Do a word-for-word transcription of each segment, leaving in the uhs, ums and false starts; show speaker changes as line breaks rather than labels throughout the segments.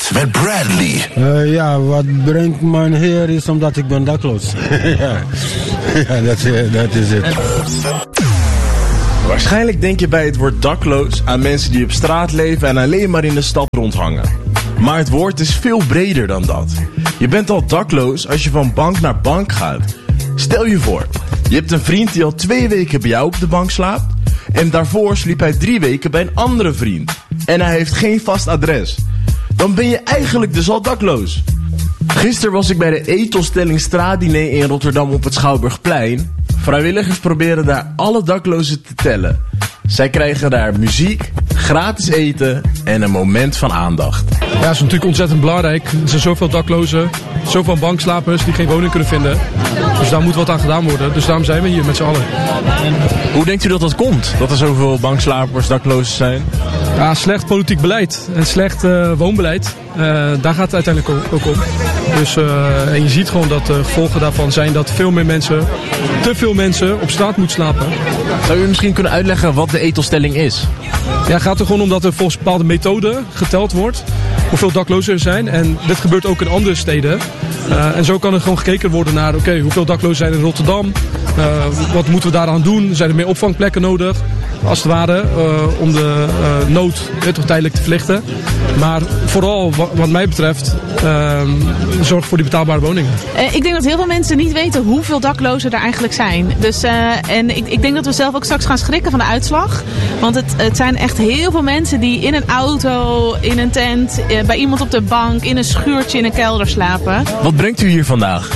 Weekend met Bradley.
Uh, ja, wat brengt mijn heer is omdat ik ben dakloos. ja, ja dat, dat is het.
Waarschijnlijk denk je bij het woord dakloos aan mensen die op straat leven en alleen maar in de stad rondhangen. Maar het woord is veel breder dan dat. Je bent al dakloos als je van bank naar bank gaat. Stel je voor, je hebt een vriend die al twee weken bij jou op de bank slaapt. En daarvoor sliep hij drie weken bij een andere vriend. En hij heeft geen vast adres. Dan ben je eigenlijk dus al dakloos. Gisteren was ik bij de Ethelstelling straatdiner in Rotterdam op het Schouwburgplein. Vrijwilligers proberen daar alle daklozen te tellen. Zij krijgen daar muziek, gratis eten en een moment van aandacht.
Ja, dat is natuurlijk ontzettend belangrijk. Er zijn zoveel daklozen, zoveel bankslapers die geen woning kunnen vinden. Dus daar moet wat aan gedaan worden. Dus daarom zijn we hier met z'n allen.
Hoe denkt u dat dat komt? Dat er zoveel bankslapers, daklozen zijn?
Ja, slecht politiek beleid en slecht uh, woonbeleid. Uh, daar gaat het uiteindelijk ook om. Dus, uh, en je ziet gewoon dat de gevolgen daarvan zijn dat veel meer mensen, te veel mensen op straat moeten slapen.
Zou u misschien kunnen uitleggen wat de Ethelstelling is?
Ja, het gaat er gewoon om dat er volgens bepaalde methoden geteld wordt hoeveel daklozen er zijn. En dit gebeurt ook in andere steden. Uh, en zo kan er gewoon gekeken worden naar, oké, okay, hoeveel daklozen zijn in Rotterdam? Uh, wat moeten we daaraan doen? Zijn er meer opvangplekken nodig? Als het ware, uh, om de uh, nood uh, toch tijdelijk te verlichten. Maar vooral, wat, wat mij betreft, uh, zorg voor die betaalbare woningen.
Uh, ik denk dat heel veel mensen niet weten hoeveel daklozen er eigenlijk zijn. Dus, uh, en ik, ik denk dat we zelf ook straks gaan schrikken van de uitslag. Want het, het zijn echt heel veel mensen die in een auto, in een tent, uh, bij iemand op de bank, in een schuurtje, in een kelder slapen.
Wat brengt u hier vandaag?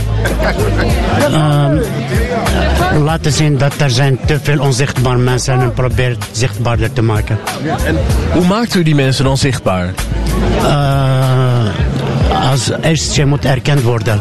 Um, laten zien dat er zijn te veel onzichtbare mensen en probeert zichtbaarder te maken.
Ja, en hoe maakt u die mensen dan zichtbaar?
Uh, als eerst, je moet erkend worden.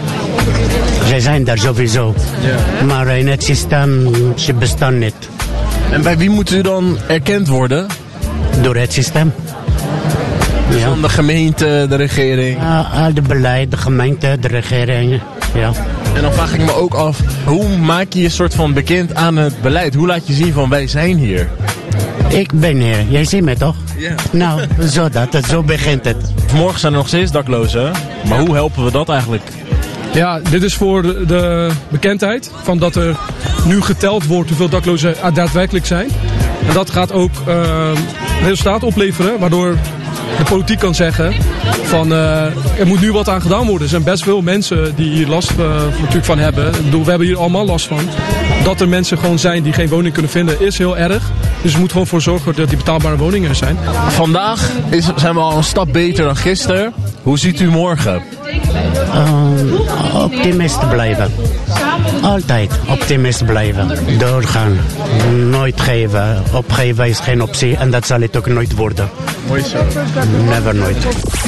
Zij zijn daar sowieso. Ja. Maar in het systeem, ze bestaan niet.
En bij wie moet u dan erkend worden?
Door het systeem.
Dus van de gemeente, de regering?
Uh, de beleid, de gemeente, de regering. Ja.
En dan vraag ik me ook af, hoe maak je je soort van bekend aan het beleid? Hoe laat je zien van wij zijn hier?
Ik ben hier, jij ziet me toch?
Ja.
Nou, zo dat, zo begint het.
Vanmorgen zijn er nog steeds daklozen, maar ja. Hoe helpen we dat eigenlijk?
Ja, dit is voor de bekendheid van dat er nu geteld wordt hoeveel daklozen er daadwerkelijk zijn. En dat gaat ook uh, resultaat opleveren, waardoor de politiek kan zeggen van uh, er moet nu wat aan gedaan worden. Er zijn best veel mensen die hier last uh, natuurlijk van hebben. Ik bedoel, we hebben hier allemaal last van. Dat er mensen gewoon zijn die geen woning kunnen vinden is heel erg. Dus we moeten gewoon voor zorgen dat die betaalbare woningen er zijn.
Vandaag is, zijn we al een stap beter dan gisteren. Hoe ziet u morgen?
Uh, optimist blijven. Altijd optimist blijven. Doorgaan. Nooit geven. Opgeven is geen optie en dat zal het ook nooit worden.
Mooi zo.
Never nooit.